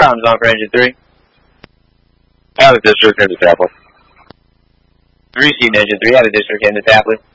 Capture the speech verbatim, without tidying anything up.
Comms on for engine three. Out of district into Tapley. Three seat engine three, out of district into Tapley.